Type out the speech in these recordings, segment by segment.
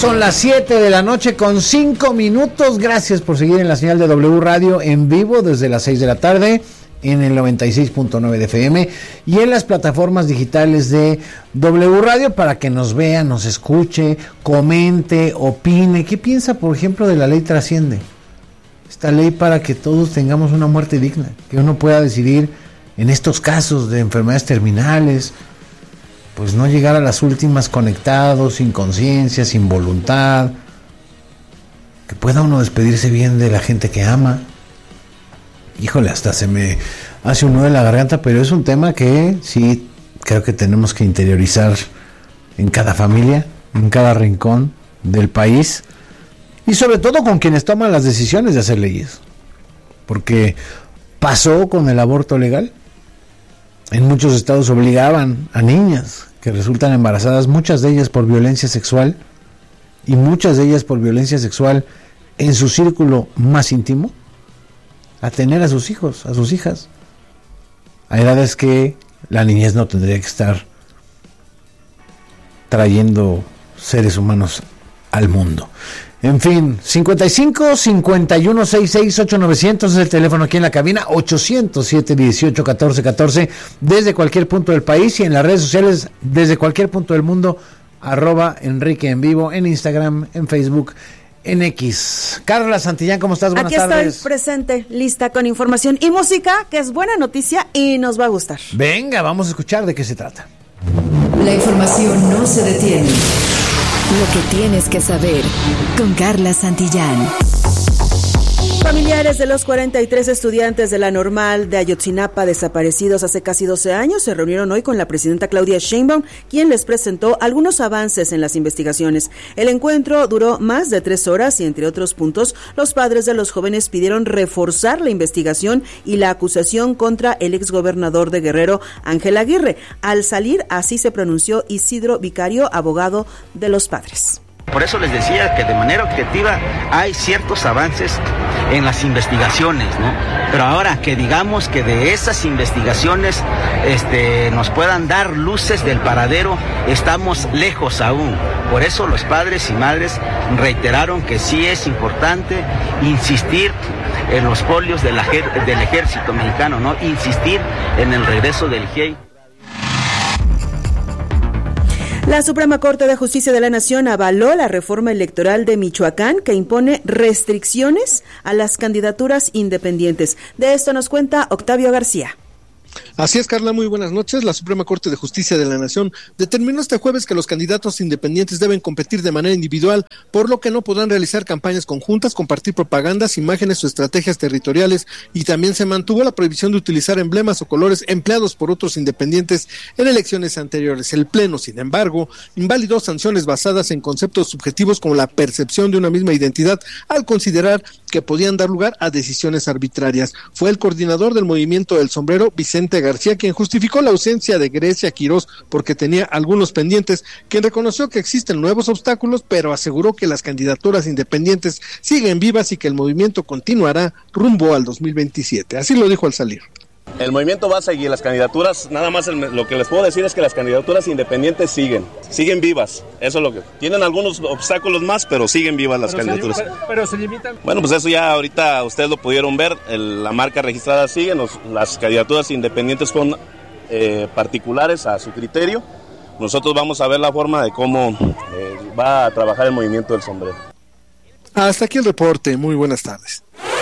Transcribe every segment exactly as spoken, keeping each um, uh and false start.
Son las siete de la noche con cinco minutos. Gracias por seguir en la señal de W Radio en vivo desde las seis de la tarde en el noventa y seis punto nueve de F M y en las plataformas digitales de W Radio para que nos vea, nos escuche, comente, opine. ¿Qué piensa, por ejemplo, de la ley Trasciende? Esta ley para que todos tengamos una muerte digna, que uno pueda decidir en estos casos de enfermedades terminales, pues no llegar a las últimas conectado, sin conciencia, sin voluntad, que pueda uno despedirse bien de la gente que ama. Híjole, hasta se me hace un nudo en la garganta, pero es un tema que sí creo que tenemos que interiorizar en cada familia, en cada rincón del país, y sobre todo con quienes toman las decisiones de hacer leyes, porque pasó con el aborto legal. En muchos estados obligaban a niñas que resultan embarazadas, muchas de ellas por violencia sexual, y muchas de ellas por violencia sexual en su círculo más íntimo, a tener a sus hijos, a sus hijas, a edades que la niñez no tendría que estar trayendo seres humanos al mundo. En fin, cincuenta y cinco, cincuenta y uno, sesenta y seis, ocho mil novecientos es el teléfono aquí en la cabina, ochocientos siete, dieciocho, catorce, catorce, desde cualquier punto del país, y en las redes sociales desde cualquier punto del mundo, arroba Enrique en vivo, en Instagram, en Facebook, en X. Carla Santillán, ¿cómo estás? Buenas Aquí estoy tardes. presente, lista con información y música, que es buena noticia y nos va a gustar. Venga, vamos a escuchar de qué se trata. La información no se detiene. Lo que tienes que saber con Carla Santillán. Familiares de los cuarenta y tres estudiantes de la Normal de Ayotzinapa desaparecidos hace casi doce años se reunieron hoy con la presidenta Claudia Sheinbaum, quien les presentó algunos avances en las investigaciones. El encuentro duró más de tres horas y, entre otros puntos, los padres de los jóvenes pidieron reforzar la investigación y la acusación contra el exgobernador de Guerrero, Ángel Aguirre. Al salir, así se pronunció Isidro Vicario, abogado de los padres. Por eso les decía que de manera objetiva hay ciertos avances en las investigaciones, ¿no? Pero ahora que digamos que de esas investigaciones este, nos puedan dar luces del paradero, estamos lejos aún. Por eso los padres y madres reiteraron que sí es importante insistir en los folios de la, del ejército mexicano, ¿no? Insistir en el regreso del G I E I. La Suprema Corte de Justicia de la Nación avaló la reforma electoral de Michoacán que impone restricciones a las candidaturas independientes. De esto nos cuenta Octavio García. Así es, Carla, muy buenas noches. La Suprema Corte de Justicia de la Nación determinó este jueves que los candidatos independientes deben competir de manera individual, por lo que no podrán realizar campañas conjuntas, compartir propagandas, imágenes o estrategias territoriales, y también se mantuvo la prohibición de utilizar emblemas o colores empleados por otros independientes en elecciones anteriores. El Pleno, sin embargo, invalidó sanciones basadas en conceptos subjetivos como la percepción de una misma identidad, al considerar que podían dar lugar a decisiones arbitrarias. Fue el coordinador del Movimiento del Sombrero, Vicente García, quien justificó la ausencia de Grecia Quirós porque tenía algunos pendientes, quien reconoció que existen nuevos obstáculos, pero aseguró que las candidaturas independientes siguen vivas y que el movimiento continuará rumbo al dos mil veintisiete. Así lo dijo al salir. El movimiento va a seguir, las candidaturas, nada más el, lo que les puedo decir es que las candidaturas independientes siguen, siguen vivas, eso es lo que, tienen algunos obstáculos más, pero siguen vivas las pero candidaturas. Se, pero, pero se limitan. Bueno, pues eso ya ahorita ustedes lo pudieron ver, el, la marca registrada sigue, los, las candidaturas independientes son eh, particulares a su criterio. Nosotros vamos a ver la forma de cómo eh, va a trabajar el movimiento del sombrero. Hasta aquí el reporte, muy buenas tardes.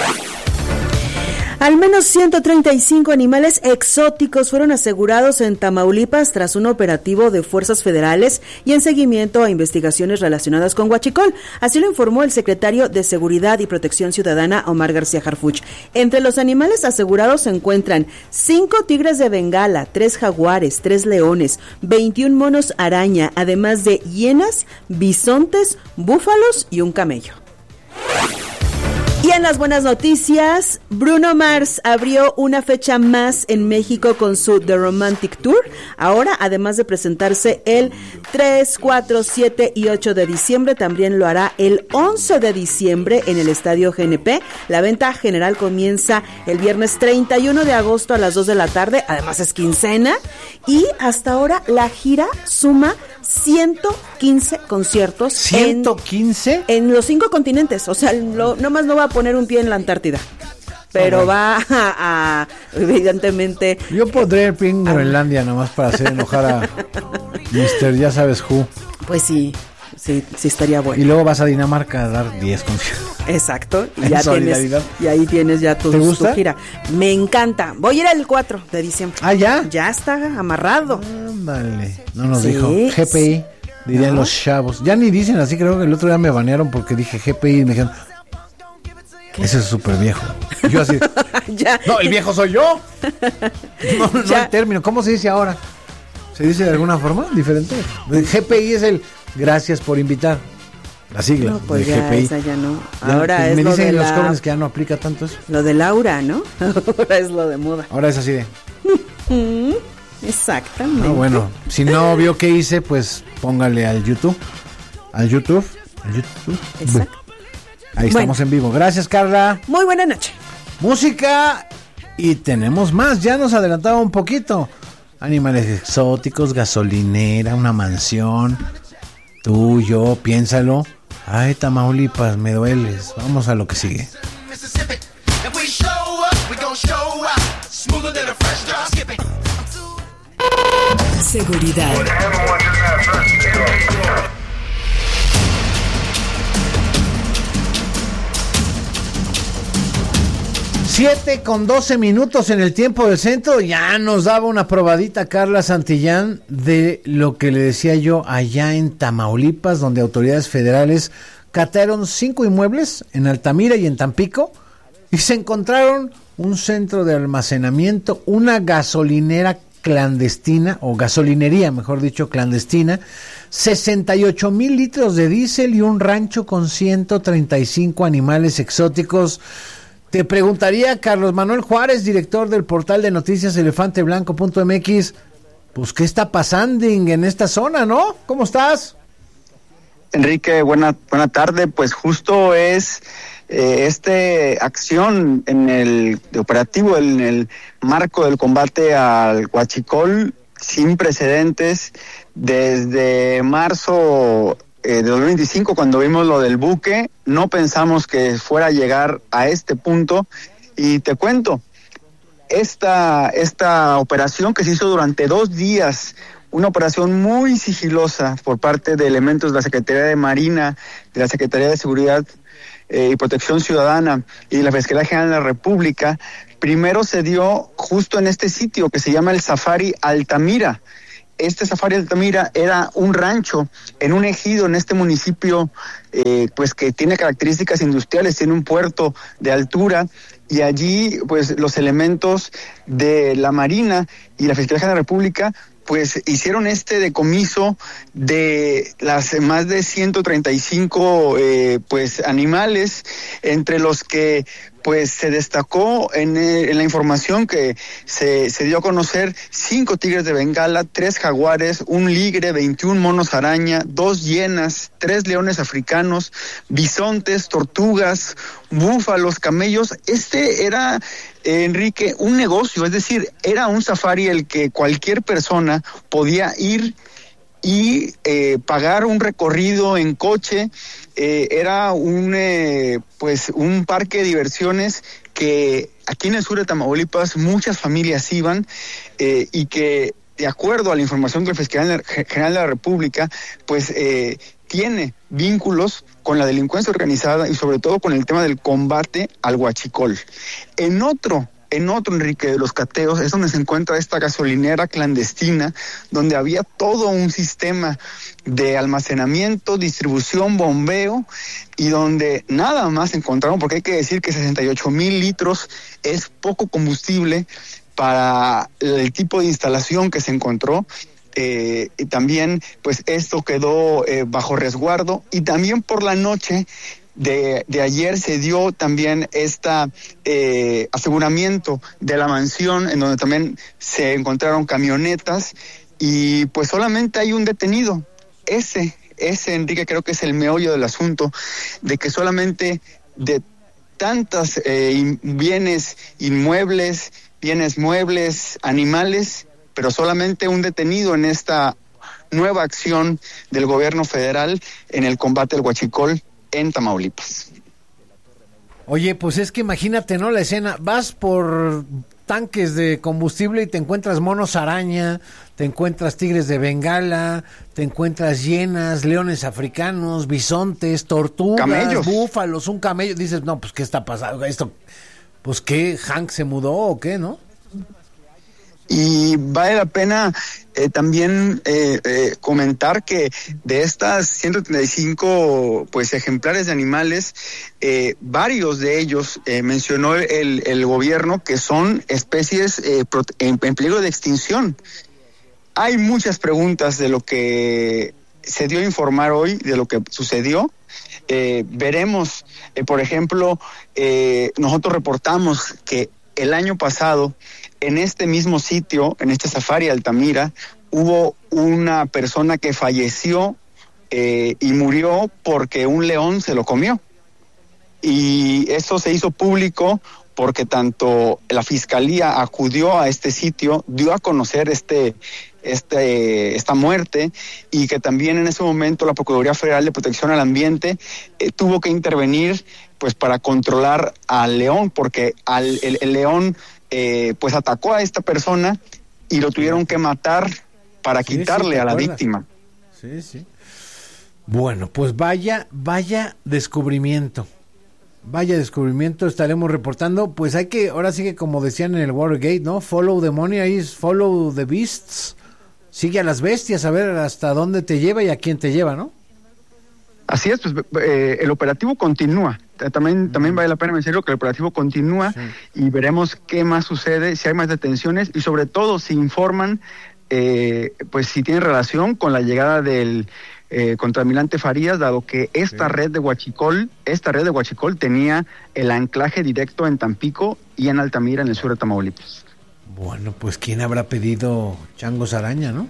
Al menos ciento treinta y cinco animales exóticos fueron asegurados en Tamaulipas tras un operativo de fuerzas federales y en seguimiento a investigaciones relacionadas con huachicol. Así lo informó el secretario de Seguridad y Protección Ciudadana, Omar García Harfuch. Entre los animales asegurados se encuentran cinco tigres de Bengala, tres jaguares, tres leones, veintiún monos araña, además de hienas, bisontes, búfalos y un camello. Y en las buenas noticias, Bruno Mars abrió una fecha más en México con su The Romantic Tour. Ahora, además de presentarse el tres, cuatro, siete y ocho de diciembre, también lo hará el once de diciembre en el Estadio G N P. La venta general comienza el viernes treinta y uno de agosto a las dos de la tarde. Además es quincena. Y hasta ahora la gira suma ciento quince conciertos. ¿ciento quince? En, en los cinco continentes. O sea, lo, nomás no va a poner un pie en la Antártida. Pero oh, bueno. va a, a, evidentemente... Yo pondré el pie en Groenlandia nomás para hacer enojar a mister Ya sabes who. Pues sí, sí, sí estaría bueno. Y luego vas a Dinamarca a dar diez conciertos. Exacto. Y ya tienes, y ahí tienes ya tu, ¿Te gusta? tu gira. Me encanta. Voy a ir el cuatro de diciembre. ¿Ah, ya? Ya está amarrado. Ándale. No nos sí, dijo. G P I, dirían ¿no? los chavos. Ya ni dicen así, creo que el otro día me banearon porque dije G P I y me dijeron... ¿Qué? Ese es súper viejo. Yo así... ya. No, el viejo soy yo. No, no Ya. el término. ¿Cómo se dice ahora? ¿Se dice de alguna forma diferente? G P I es el gracias por invitar. La sigla No, pues de ya, G P I. esa ya no. Ya, Ahora pues, es me lo dicen de los la- jóvenes que ya no aplica tanto eso. Lo de Laura, ¿no? Ahora es lo de moda. Ahora es así de... Mm, exactamente. Ah, bueno, si no vio qué hice, pues póngale al YouTube. Al YouTube. Al YouTube. Exacto. Ahí estamos Bueno. en vivo. Gracias, Carla. Muy buena noche. Música y tenemos más. Ya nos adelantaba un poquito. Animales exóticos, gasolinera, una mansión. Tú, yo, piénsalo. Ay, Tamaulipas, me dueles. Vamos a lo que sigue. Seguridad. Siete con doce minutos en el tiempo del centro. Ya nos daba una probadita Carla Santillán de lo que le decía yo allá en Tamaulipas, donde autoridades federales catearon cinco inmuebles en Altamira y en Tampico y se encontraron un centro de almacenamiento, una gasolinera clandestina, o gasolinería, mejor dicho, clandestina, sesenta y ocho mil litros de diésel y un rancho con ciento treinta y cinco animales exóticos. Te preguntaría, Carlos Manuel Juárez, director del portal de noticias elefante blanco punto m x, pues, ¿qué está pasando en esta zona, no? ¿Cómo estás? Enrique, buena, buena tarde. Pues justo es eh, este acción en el de operativo, en el marco del combate al huachicol sin precedentes desde marzo Eh, de dos mil veinticinco, cuando vimos lo del buque. No pensamos que fuera a llegar a este punto, y te cuento, esta, esta operación que se hizo durante dos días, una operación muy sigilosa por parte de elementos de la Secretaría de Marina, de la Secretaría de Seguridad eh, y Protección Ciudadana y de la Fiscalía General de la República, primero se dio justo en este sitio que se llama el Safari Altamira. Este Safari Altamira era un rancho en un ejido en este municipio, eh, pues que tiene características industriales, tiene un puerto de altura, y allí pues los elementos de la Marina y la Fiscalía General de la República pues hicieron este decomiso de las más de ciento treinta y cinco eh, pues animales, entre los que pues se destacó en, en la información que se, se dio a conocer cinco tigres de Bengala, tres jaguares, un ligre, veintiún monos araña, dos hienas, tres leones africanos, bisontes, tortugas, búfalos, camellos. Este era, eh, Enrique, un negocio, es decir, era un safari el que cualquier persona podía ir y eh, pagar un recorrido en coche. Eh, era un eh, pues un parque de diversiones que aquí en el sur de Tamaulipas muchas familias iban, eh, y que, de acuerdo a la información del Fiscal General de la República, pues eh, tiene vínculos con la delincuencia organizada y sobre todo con el tema del combate al huachicol. En otro En otro, Enrique, de los cateos es donde se encuentra esta gasolinera clandestina, donde había todo un sistema de almacenamiento, distribución, bombeo, y donde nada más encontraron, porque hay que decir que sesenta y ocho mil litros es poco combustible para el tipo de instalación que se encontró. Eh, y también pues esto quedó eh, bajo resguardo, y también por la noche de, de ayer se dio también este eh, aseguramiento de la mansión, en donde también se encontraron camionetas, y pues solamente hay un detenido. Ese, ese, Enrique, creo que es el meollo del asunto, de que solamente de tantas eh, bienes inmuebles, bienes muebles, animales, pero solamente un detenido en esta nueva acción del gobierno federal en el combate al huachicol en Tamaulipas. Oye, pues es que imagínate, ¿no? La escena, vas por tanques de combustible y te encuentras monos araña, te encuentras tigres de Bengala, te encuentras hienas, leones africanos, bisontes, tortugas, camellos, búfalos, un camello. Dices, no, pues ¿qué está pasando? Esto, pues ¿qué? ¿Hank se mudó o qué, no? Y vale la pena eh, también eh, eh, comentar que de estas ciento treinta y cinco pues ejemplares de animales, eh, varios de ellos eh, mencionó el, el gobierno que son especies eh, en, en peligro de extinción. Hay muchas preguntas de lo que se dio a informar hoy, de lo que sucedió. Eh, veremos, eh, por ejemplo, eh, nosotros reportamos que el año pasado, en este mismo sitio, en este safari Altamira, hubo una persona que falleció eh, y murió porque un león se lo comió. Y eso se hizo público porque tanto la fiscalía acudió a este sitio, dio a conocer este, este, esta muerte, y que también en ese momento la Procuraduría Federal de Protección al Ambiente eh, tuvo que intervenir pues para controlar al león, porque al, el, el león eh, pues atacó a esta persona y lo tuvieron que matar para sí, quitarle sí, a la acuerdas? víctima. Sí, sí. Bueno, pues vaya, vaya descubrimiento. Vaya descubrimiento, estaremos reportando. Pues hay que, ahora sí que como decían en el Watergate, ¿no? Follow the money, ahí es follow the beasts. Sigue a las bestias, a ver hasta dónde te lleva y a quién te lleva, ¿no? Así es, pues eh, el operativo continúa. También, también vale la pena mencionar que el operativo continúa, sí, y veremos qué más sucede, si hay más detenciones y sobre todo si informan, eh, pues si tiene relación con la llegada del eh, contraalmirante Farías, dado que esta sí. red de huachicol, esta red de huachicol tenía el anclaje directo en Tampico y en Altamira, en el sur de Tamaulipas. Bueno, pues ¿quién habrá pedido changos araña, no?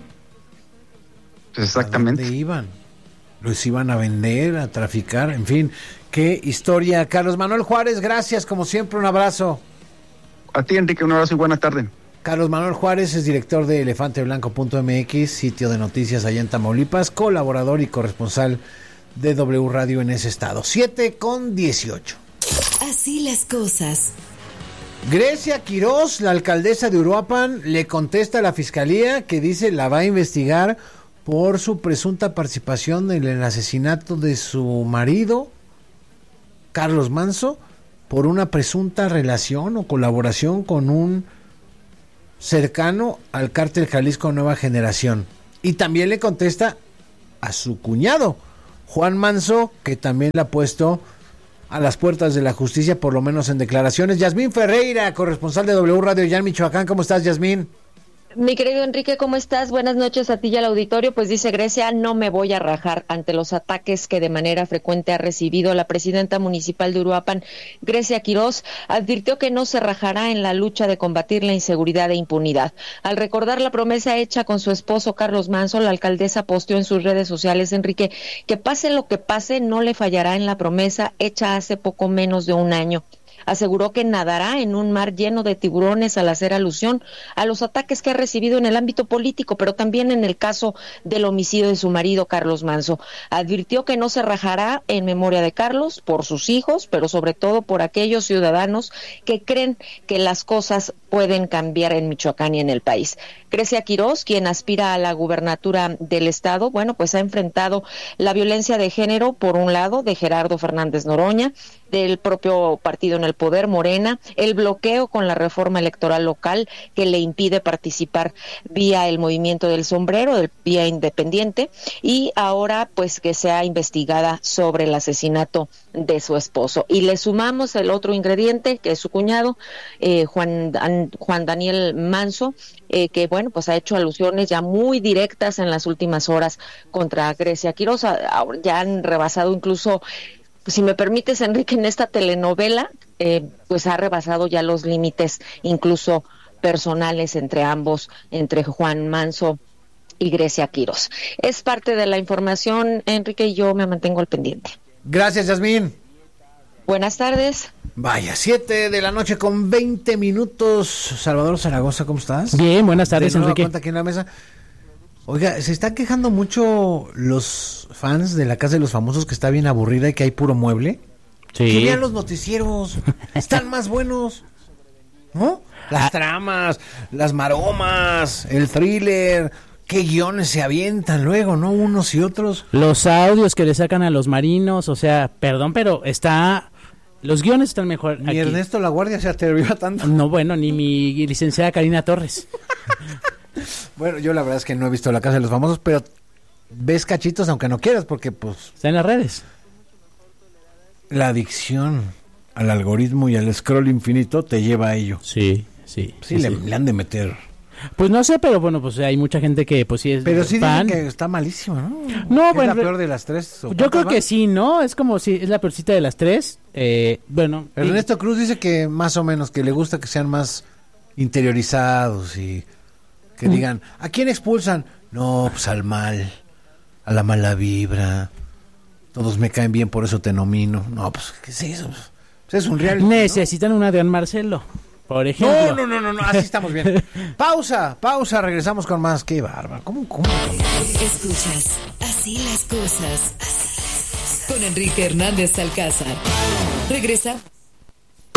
Pues exactamente. ¿A dónde iban? Los iban a vender, a traficar, en fin, qué historia. Carlos Manuel Juárez, gracias, como siempre, un abrazo. A ti, Enrique, un abrazo y buena tarde. Carlos Manuel Juárez es director de elefante blanco punto m x, sitio de noticias allá en Tamaulipas, colaborador y corresponsal de W Radio en ese estado. siete con dieciocho. Así las cosas. Grecia Quirós, la alcaldesa de Uruapan, le contesta a la fiscalía que dice la va a investigar por su presunta participación en el asesinato de su marido, Carlos Manso, por una presunta relación o colaboración con un cercano al cártel Jalisco Nueva Generación. Y también le contesta a su cuñado, Juan Manso, que también le ha puesto a las puertas de la justicia, por lo menos en declaraciones. Yasmín Ferreira, corresponsal de W Radio ya en Michoacán. ¿Cómo estás, Yasmín? Mi querido Enrique, ¿cómo estás? Buenas noches a ti y al auditorio. Pues dice Grecia, no me voy a rajar ante los ataques que de manera frecuente ha recibido la presidenta municipal de Uruapan, Grecia Quirós, advirtió que no se rajará en la lucha de combatir la inseguridad e impunidad. Al recordar la promesa hecha con su esposo Carlos Manso, la alcaldesa posteó en sus redes sociales, Enrique, que pase lo que pase, no le fallará en la promesa hecha hace poco menos de un año. Aseguró que nadará en un mar lleno de tiburones al hacer alusión a los ataques que ha recibido en el ámbito político, pero también en el caso del homicidio de su marido, Carlos Manso. Advirtió que no se rajará en memoria de Carlos, por sus hijos, pero sobre todo por aquellos ciudadanos que creen que las cosas pueden cambiar en Michoacán y en el país. Grecia Quirós, quien aspira a la gubernatura del estado, bueno, pues ha enfrentado la violencia de género, por un lado, de Gerardo Fernández Noroña, del propio partido en el poder, Morena, el bloqueo con la reforma electoral local que le impide participar vía el movimiento del sombrero, del vía independiente, y ahora pues que sea investigada sobre el asesinato de su esposo. Y le sumamos el otro ingrediente, que es su cuñado, eh, Juan, Juan Daniel Manso, eh, que bueno, pues ha hecho alusiones ya muy directas en las últimas horas contra Grecia Quirós. Ya han rebasado incluso si me permites, Enrique, en esta telenovela, eh, pues ha rebasado ya los límites, incluso personales entre ambos, entre Juan Manso y Grecia Quirós. Es parte de la información, Enrique, y yo me mantengo al pendiente. Gracias, Yasmín. Buenas tardes. Vaya, siete de la noche con veinte minutos. Salvador Zaragoza, ¿cómo estás? Bien, buenas tardes, de nueva Enrique. cuenta aquí en la mesa. Oiga, se están quejando mucho los fans de La Casa de los Famosos, que está bien aburrida y que hay puro mueble. Sí. Que vean los noticieros, están más buenos, ¿no? Las tramas, las maromas, el thriller, qué guiones se avientan luego, ¿no? Unos y otros. Los audios que le sacan a los marinos, o sea, perdón, pero está... Los guiones están mejor Ni aquí. Ernesto Laguardia se atrevió a tanto. No, bueno, ni mi licenciada Karina Torres. Bueno, yo la verdad es que no he visto La Casa de los Famosos, pero ves cachitos aunque no quieras, porque pues... Está en las redes. La adicción al algoritmo y al scroll infinito te lleva a ello. Sí, sí. Sí, sí, le, sí. le han de meter. Pues no sé, pero bueno, pues hay mucha gente que pues sí es Pero sí fan. dicen que está malísimo, ¿no? No, ¿Es bueno, la peor de las tres? Yo creo que sí, ¿no? Es como si es la peorcita de las tres. Eh, bueno. Ernesto Cruz dice que más o menos, que le gusta que sean más interiorizados y que digan, ¿a quién expulsan? No, pues al mal, a la mala vibra. Todos me caen bien, por eso te nomino. No, pues, ¿qué es eso? Pues es un reality, Necesitan ¿no? una de Adrián Marcelo, por ejemplo. No, no, no, no, no, así estamos bien. Pausa, pausa, regresamos con más. Qué bárbaro. ¿Cómo, cómo? Escuchas Así las cosas. Así las cosas. Con Enrique Hernández Alcázar. Regresa.